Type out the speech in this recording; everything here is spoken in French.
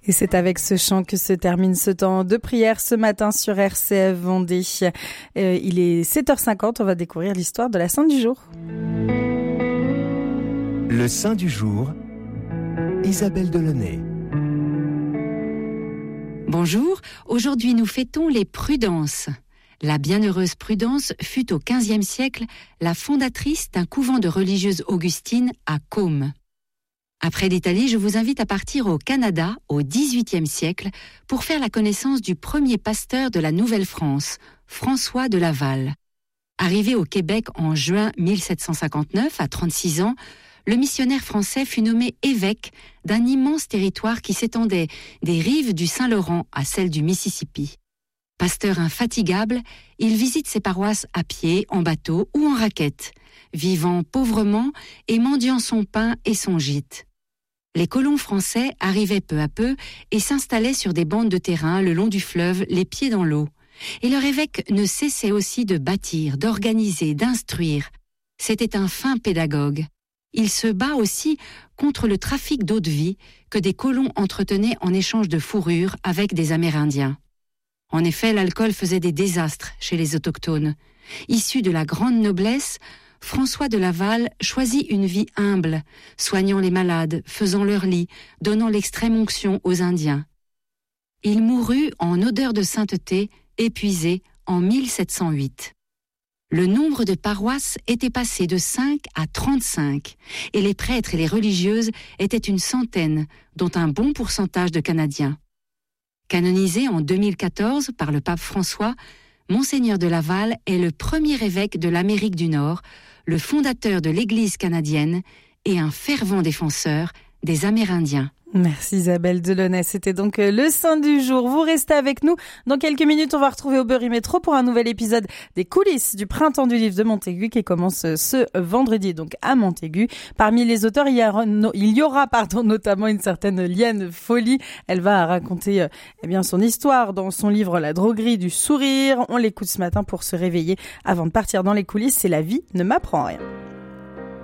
Et c'est avec ce chant que se termine ce temps de prière ce matin sur RCF Vendée. Il est 7h50, on va découvrir l'histoire de la Sainte du jour. Le Saint du jour, Isabelle Delaunay. Bonjour, aujourd'hui nous fêtons les Prudences. La bienheureuse Prudence fut au XVe siècle la fondatrice d'un couvent de religieuses augustines à Côme. Après l'Italie, je vous invite à partir au Canada au XVIIIe siècle pour faire la connaissance du premier pasteur de la Nouvelle-France, François de Laval. Arrivé au Québec en juin 1759, à 36 ans, le missionnaire français fut nommé évêque d'un immense territoire qui s'étendait des rives du Saint-Laurent à celles du Mississippi. Pasteur infatigable, il visite ses paroisses à pied, en bateau ou en raquette, vivant pauvrement et mendiant son pain et son gîte. Les colons français arrivaient peu à peu et s'installaient sur des bandes de terrain le long du fleuve, les pieds dans l'eau. Et leur évêque ne cessait aussi de bâtir, d'organiser, d'instruire. C'était un fin pédagogue. Il se bat aussi contre le trafic d'eau-de-vie que des colons entretenaient en échange de fourrure avec des Amérindiens. En effet, l'alcool faisait des désastres chez les autochtones. Issu de la grande noblesse, François de Laval choisit une vie humble, soignant les malades, faisant leur lit, donnant l'extrême onction aux Indiens. Il mourut en odeur de sainteté, épuisé, en 1708. Le nombre de paroisses était passé de 5 à 35, et les prêtres et les religieuses étaient une centaine, dont un bon pourcentage de Canadiens. Canonisé en 2014 par le pape François, Monseigneur de Laval est le premier évêque de l'Amérique du Nord, le fondateur de l'Église canadienne et un fervent défenseur des Amérindiens. Merci Isabelle Delaunay, c'était donc le Saint du jour. Vous restez avec nous. Dans quelques minutes, on va retrouver Aubry Métro pour un nouvel épisode des coulisses du Printemps du livre de Montaigu qui commence ce vendredi, donc à Montaigu. Parmi les auteurs, il y aura notamment une certaine Liane Folly. Elle va raconter son histoire dans son livre La droguerie du sourire. On l'écoute ce matin pour se réveiller avant de partir dans les coulisses. C'est La vie ne m'apprend rien.